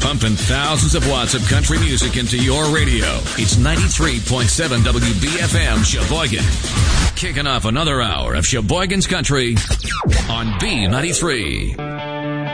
pumping thousands of watts of country music into your radio. It's 93.7 WBFM Sheboygan. Kicking off another hour of Sheboygan's Country on B93.